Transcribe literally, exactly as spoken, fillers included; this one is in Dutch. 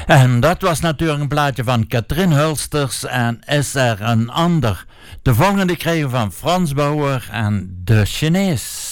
En dat was natuurlijk een plaatje van Katrien Hulsters en Is er een ander. De volgende kregen van Frans Bauer en De Chinees.